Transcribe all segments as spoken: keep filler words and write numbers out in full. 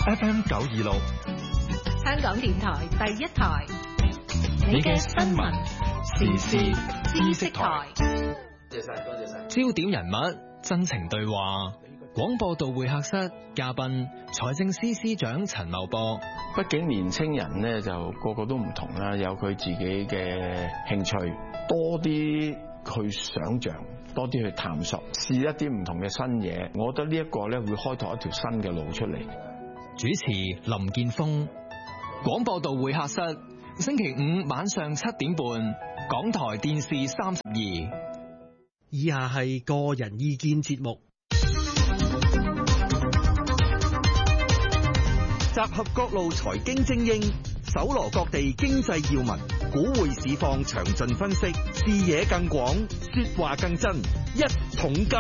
F M 九二六， 香港電台第一台， 你嘅新聞時事知識台。 多謝晒，多謝晒。 焦點人物，真情對話。廣播道會客室嘉賓，財政司司長陳茂波。 畢竟年青人呢，就個個都唔同啦，有佢自己嘅興趣，多啲去想像，多啲去探索，試一啲唔同嘅新嘢。我覺得呢一個咧會開拓一條新嘅路出嚟。 主持林建峰。廣播道會客室，星期五晚上七點半，港台電視三十二。 以下係個人意見節目。集合各路財經精英，搜羅各地經濟要聞，股匯市況詳盡分析，視野更廣，說話更真。一桶金，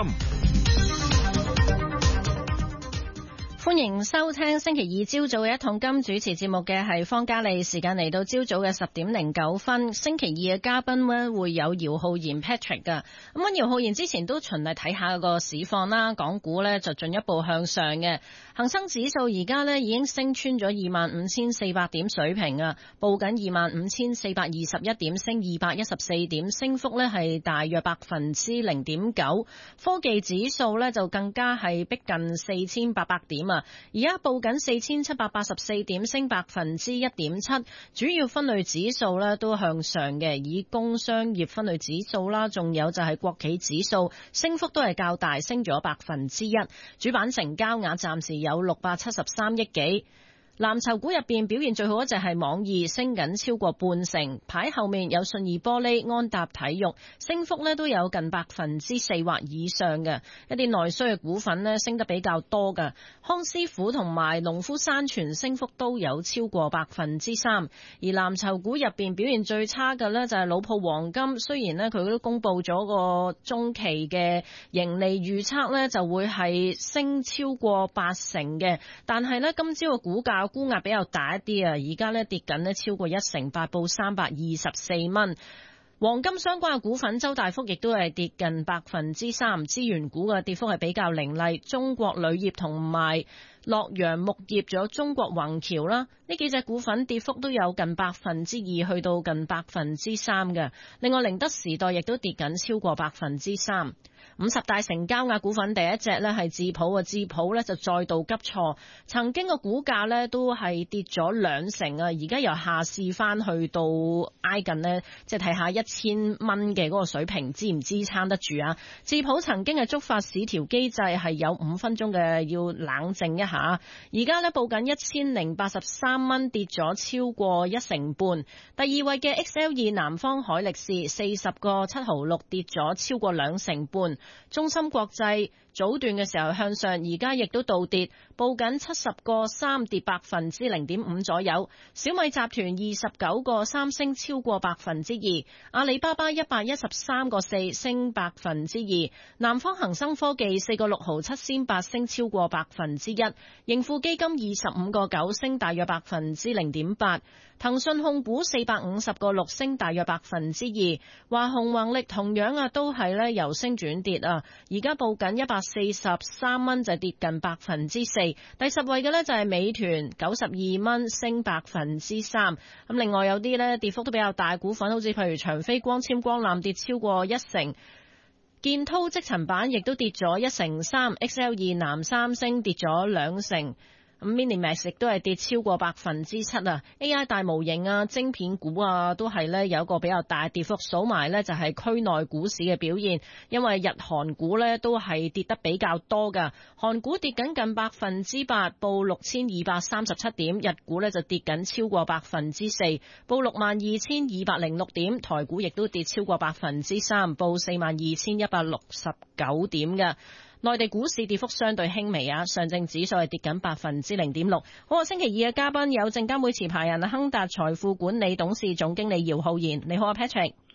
歡迎收聽星期二朝早嘅一桶金，主持節目嘅係方嘉莉。時間嚟到朝早嘅十點零九分，星期二嘅嘉賓呢會有姚浩然 Patrick 噶。咁啊，姚浩然之前都循例睇下個市況啦，港股呢就進一步向上嘅。恒生指數而家呢已經升穿咗二萬五千四百點水平啊，報緊二萬五千四百二十一點，升二百一十四點，升幅呢係大約百分之零點九。科技指數呢就更加係逼近四千八百點啊，而家報緊四千七百八十四點，升百分之一點七。主要分類指數呢都向上嘅，以工商業分類指數啦，仲有就係國企指數，升幅都係較大，升咗百分之一。主板成交額暫時有六百七十三億幾。藍籌股入邊表現最好一隻係網易，升緊超過半成，排後面有信義玻璃、安踏體育，升幅呢都有近百分之四或以上嘅。一啲內需嘅股份呢升得比較多嘅，康師傅同埋農夫山泉升幅都有超過百分之三。而藍籌股入邊表現最差嘅呢，就係老鋪黃金，雖然呢，佢都公布咗個中期嘅盈利預測呢就會係升超過八成嘅，但係呢，今朝嘅股價沽壓比較大一啲啊，而家咧跌緊咧超過一成八，報三百二十四蚊。黃金相關嘅股份，周大福亦都係跌近百分之三。資源股嘅跌幅係比較凌厲，中國鋁業同埋洛陽木業仲有中國宏橋啦，呢幾隻股份跌幅都有近百分之二，去到近百分之三嘅。另外寧德時代亦都跌緊超過百分之三。五十大成交額股份第一隻呢係智普啊，智普呢就再度急挫，曾經個股價呢都係跌咗兩成啊，而家又下試翻去到挨近呢，即係睇下一千蚊嘅嗰個水平支唔支撐得住啊？智普曾經係觸發市調機制，係有五分鐘嘅要冷靜一下，而家呢報緊一千零八十三蚊，跌咗超過一成半。第二位嘅 X L 二南方海力士四十個七毫六，跌咗超過兩成半。中芯國際早段嘅時候向上，而家亦都倒跌，報緊七十個三，跌百分之零點五左右。小米集團二十九個三，升超過百分之二。阿里巴巴一百一十三個四，升百分之二。南方恒生科技四個六毫七仙八，升超過百分之一。盈富基金二十五個九，升大約百分之零點八。騰訊控股四百五十個六，升大約百分之二。華虹宏力同樣啊，都係咧由升轉跌啊，而家報緊一百四十三蚊，就跌近百分之四。第十位嘅呢就係美團九十二蚊，升百分之三。咁另外有啲呢跌幅都比較大股份，好似譬如長飛光纖光纜跌超過一成，建滔積層板亦都跌咗一成三 ，X L 二南三星跌咗兩成。咁 Minimax 亦都係跌超過百分之七啊 ！A I 大模型啊、晶片股啊，都係咧有一個比較大跌幅。數埋咧就係區內股市嘅表現，因為日韓股咧都係跌得比較多噶。韓股跌緊近百分之八，報六千二百三十七點；日股咧就跌緊超過百分之四，報六萬二千二百零六點。台股亦都跌超過百分之三，報四萬二千一百六十九點嘅。內地股市跌幅相對輕微啊，上證指數係跌緊百分之零點六。好啊，星期二嘅嘉賓有證監會持牌人亨達財富管理董事總經理姚浩然，你好啊 Patrick。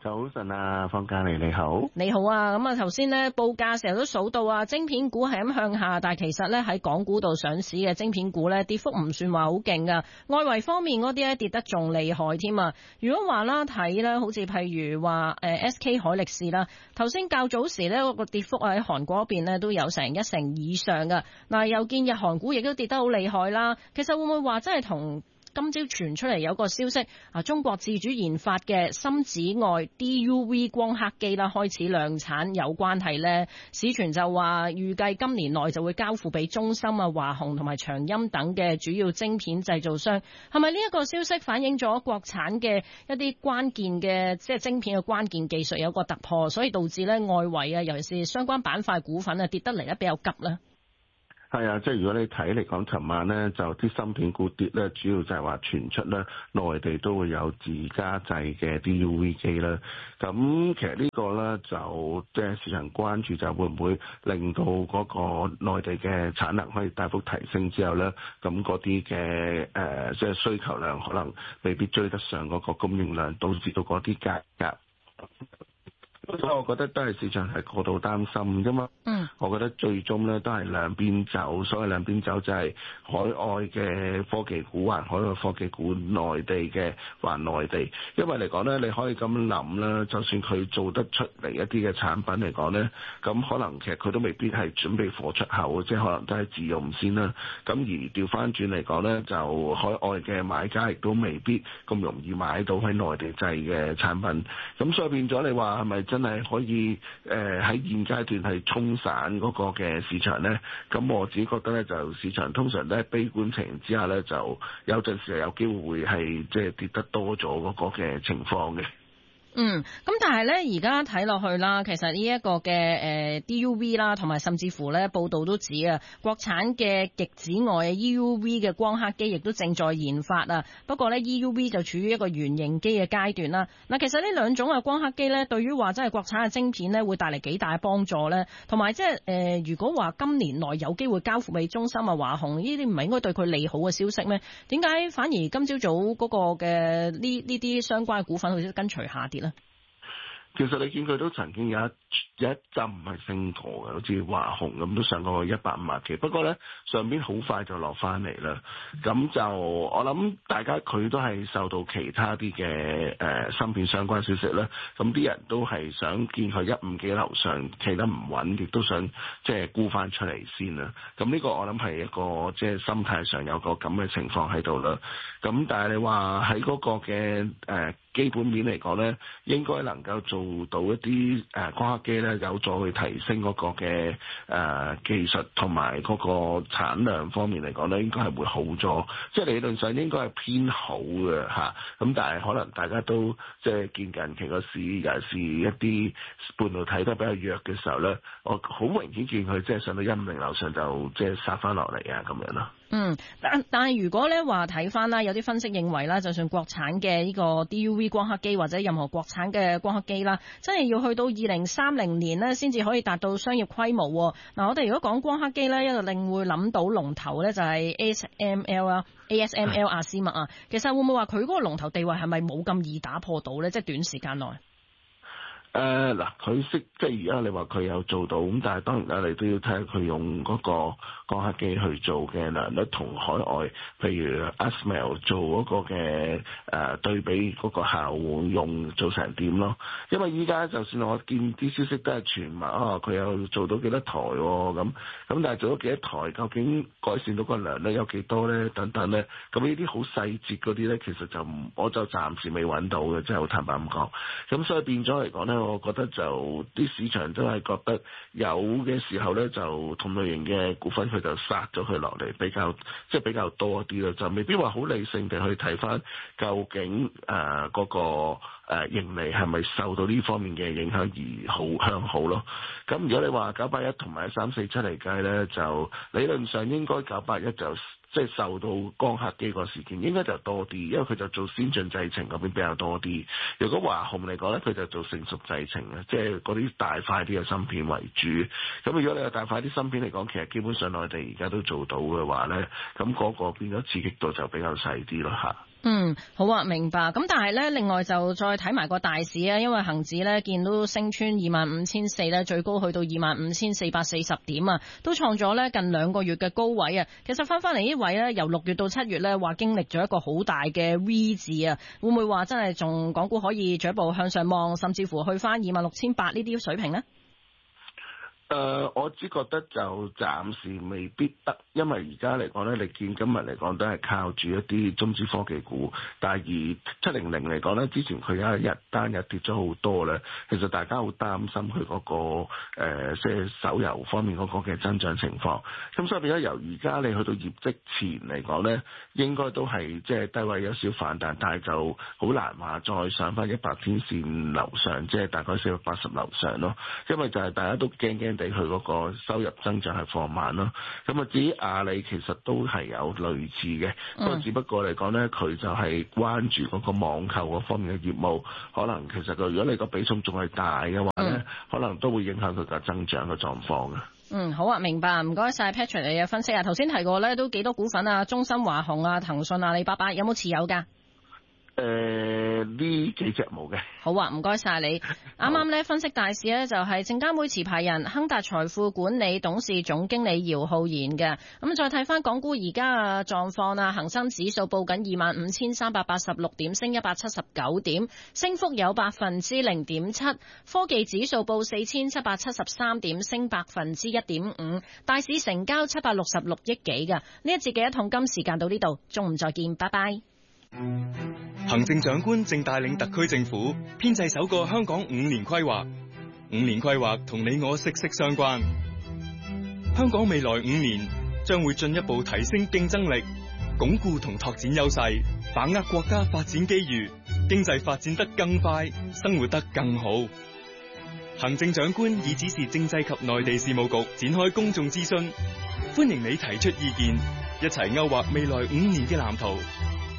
早晨啊，方嘉莉你好。 你好啊，咁啊頭先呢報價成日都數到啊，晶片股係咁向下，但係其實呢喺港股度上市嘅晶片股呢，跌幅唔算話好勁噶。外圍方面嗰啲呢，跌得仲厲害添啊。如果話啦睇呢，好似譬如話誒 S K 海力士啦，頭先較早時呢個跌幅喺韓國嗰邊呢都有成一成以上噶。嗱，又見日韓股亦都跌得好厲害啦。其實會唔會話真係同今朝傳出嚟有個消息啊，中國自主研發嘅深紫外 D U V 光刻機啦開始量產有關係呢？市傳就話預計今年內就會交付俾中芯啊、華虹同埋長鑫等嘅主要晶片製造商。係咪呢一個消息反映咗國產嘅一啲關鍵嘅即係晶片嘅關鍵技術有個突破，所以導致呢外圍啊，尤其是相關板塊股份啊跌得嚟得比較急呢？ 係啊，即係如果你睇嚟講，尋晚咧就啲芯片股跌咧，主要就係話傳出咧內地都會有自家製嘅 D U V 機啦。咁其實呢個咧就即係市場關注就會唔會令到嗰個內地嘅產能可以大幅提升之後咧，咁嗰啲嘅誒即係需求量可能未必追得上嗰個供應量，導致到嗰啲價格。所以我覺得都係市場係過度擔心啫嘛。嗯，我覺得最終咧都係兩邊走，所謂兩邊走就係海外嘅科技股還海外科技股，內地嘅還內地。因為嚟講咧，你可以咁諗啦，就算佢做得出嚟一啲嘅產品嚟講咧，咁可能其實佢都未必係準備貨出口，即係可能都係自用先啦。咁而調翻轉嚟講咧，就海外嘅買家亦都未必咁容易買到喺內地製嘅產品。咁所以變咗你話係咪真係可以誒喺、呃、現階段係沖散嗰個嘅市場咧？咁我自己覺得咧，就市場通常都係悲觀情形之下咧，就有陣時係有機會會係即係跌得多咗嗰個嘅情況嘅。 嗯，咁但係咧，而家睇落去啦，其實呢一個嘅誒 D U V 啦，同埋甚至乎咧報道都指啊，國產嘅極紫外 E U V 嘅光刻機亦都正在研發啊。不過咧 E U V 就處於一個原型機嘅階段啦。嗱，其實呢兩種嘅光刻機咧，對於話真係國產嘅晶片咧，會帶嚟幾大幫助咧？同埋即係誒，如果話今年內有機會交付俾中芯啊、華虹，呢啲唔係應該對佢利好嘅消息咩？點解反而今朝早嗰個嘅呢呢啲相關嘅股份好似跟隨下跌咧？ 其實你見佢都曾經有一有一陣唔係升過嘅，好似華虹咁都上過一百五十幾，不過咧上邊好快就落翻嚟啦。咁就我諗大家佢都係受到其他啲嘅誒芯片相關消息啦。咁啲人都係想見佢一五幾樓上企得唔穩，亦都想即係沽翻出嚟先啦。咁呢個我諗係一個即係心態上有個咁嘅情況喺度啦。咁但係你話喺嗰個嘅誒、呃基本面嚟講咧，應該能夠做到一啲誒光刻機咧，有助去提升嗰個嘅誒、呃、技術同埋嗰個產量方面嚟講咧，應該係會好咗。即係理論上應該係偏好嘅嚇。咁但係可能大家都即係見近期個市尤其是一啲半導體都比較弱嘅時候咧，我好明顯見佢即係上到一五零樓上就即係殺翻落嚟啊咁樣咯。 嗯，但但係如果咧話睇翻啦，有啲分析認為啦，就算國產嘅呢個 D U V 光刻機或者任何國產嘅光刻機啦，真係要去到二零三零年呢先至可以達到商業規模。嗱，我哋如果講光刻機咧，一路令會諗到龍頭咧就係 A S M L 啊 ，A S M L 阿斯麥啊。其實會唔會話佢嗰個龍頭地位係咪冇咁易打破到咧？即係短時間內。 誒嗱，佢識即係而家你話佢有做到，咁但係當然啦，你都要睇下佢用嗰個光刻機去做嘅良率同海外，譬如 A S M L 做嗰個嘅誒、呃、對比嗰個效用用做成點咯。因為依家就算我見啲消息都係傳聞啊，佢有做到幾多台喎咁，咁但係做咗幾多台，究竟改善到個良率有幾多咧？等等咧，咁呢啲好細節嗰啲咧，其實就唔我就暫時未揾到嘅，真係好坦白咁講。咁所以變咗嚟講咧。我覺得就啲市場都係覺得有嘅時候咧，就同類型嘅股份佢就殺咗佢落嚟，比較即係比較多啲咯，就未必話好理性地去睇翻究竟誒嗰、呃那個誒、呃、盈利係咪受到呢方面嘅影響而好向好咯。咁如果你話九八一同埋三四七嚟計咧，就理論上應該九八一就即係受到光刻機個事件應該就多啲，因為佢就做先進製程嗰邊比較多啲。如果華虹嚟講咧，佢就做成熟製程嘅，即係嗰啲大塊啲嘅芯片為主。咁如果你有大塊啲芯片嚟講，其實基本上內地而家都做到嘅話咧，咁嗰個變咗刺激度就比較細啲咯嚇。 嗯，好啊，明白。咁但係咧，另外就再睇埋個大市啊，因為恒指咧見到升穿二萬五千四咧，最高去到二萬五千四百四十點啊，都創咗咧近兩個月嘅高位啊。其實翻翻嚟呢位咧，由六月到七月咧，話經歷咗一個好大嘅 V 字啊，會唔會話真係仲港股可以進一步向上望，甚至乎去翻二萬六千八呢啲水平呢？ 誒、呃，我只覺得就暫時未必得，因為而家嚟講咧，你見今日嚟講都係靠住一啲中資科技股，但係而七零零嚟講咧，之前佢有一日單日跌咗好多咧，其實大家好擔心佢嗰、嗰個誒即係手遊方面嗰個嘅增長情況。咁所以變咗由而家你去到業績前嚟講咧，應該都係即係低位有少反彈，但係就好難話再上翻一百天線樓上，即係大概四百八十樓上咯。因為就係大家都驚驚。地佢嗰個收入增長係放慢咯，咁啊至於阿里其實都係有類似嘅，不過、嗯、只不過嚟講咧，佢就係關注嗰個網購嗰方面嘅業務，可能其實佢如果你個比重仲係大嘅話咧，嗯、可能都會影響佢嘅增長嘅狀況嘅。 嗯，好啊，明白，唔該晒 Patrick 你嘅分析啊。頭先提過咧，都幾多股份啊，中芯、華虹啊、騰訊、阿里巴巴，有冇持有㗎？ 誒、呃，呢幾隻冇嘅。 好啊，唔該晒你。啱啱咧分析大市咧，就係證監會持牌人亨達財富管理董事總經理姚浩然嘅。咁再睇翻港股而家嘅狀況啊，恒生指數報緊二萬五千三百八十六點，升一百七十九點，升幅有百分之零點七。科技指數報四千七百七十三點，升百分之一點五。大市成交七百六十六億幾嘅。呢一節嘅一桶金時間到呢度，中午再見，拜拜。 行政長官正帶領特區政府編製首個香港五年規劃，五年規劃同你我息息相關。香港未來五年將會進一步提升競爭力，鞏固同拓展優勢，把握國家發展機遇，經濟發展得更快，生活得更好。行政長官已指示政制及內地事務局展開公眾諮詢，歡迎你提出意見，一齊勾畫未來五年嘅藍圖。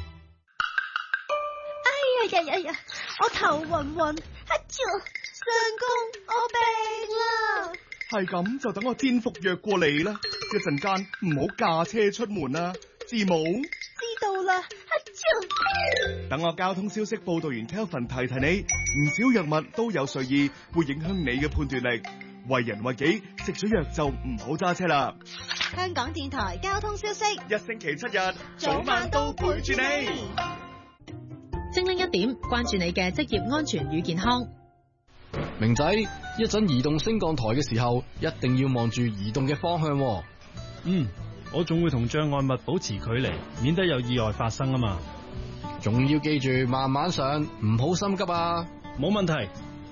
哎呀呀！我頭暈暈，黑超相公，我病啦！ 係咁就等我煎服藥過嚟啦，一陣間唔好駕車出門啊，知冇？ 知道啦，黑超。 等我交通消息報道員 Kelvin 提提你，唔少藥物都有睡意，會影響你嘅判斷力。為人為己，食咗藥就唔好揸車啦。 香港電台交通消息， 一星期七日早晚都陪住你。 精靈一點，關注你嘅職業安全與健康。 明仔，一陣移動升降台嘅時候，一定要望住移動嘅方向喎。 嗯，我仲會同障礙物保持距離，免得有意外發生啊嘛。 仲要記住慢慢上，唔好心急啊。 冇問題。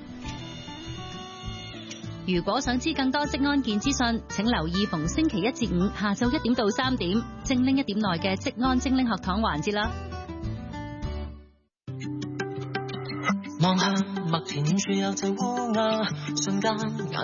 如果想知更多職安健資訊，請留意逢星期一至五下晝一點到三點，精靈一點內嘅職安精靈學堂環節啦。 望向麥田遠處有隻烏鴉，瞬間眼